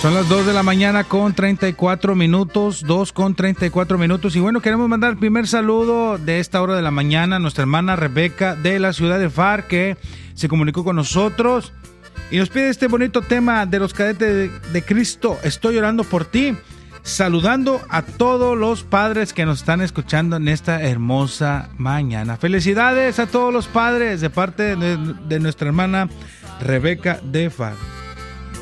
Son las 2 de la mañana con 34 minutos, 2 con 34 minutos. Y bueno, queremos mandar el primer saludo de esta hora de la mañana a nuestra hermana Rebeca de la ciudad de Far, que se comunicó con nosotros y nos pide este bonito tema de los cadetes de Cristo. Estoy orando por ti, saludando a todos los padres que nos están escuchando en esta hermosa mañana. Felicidades a todos los padres de parte de nuestra hermana Rebeca de Far.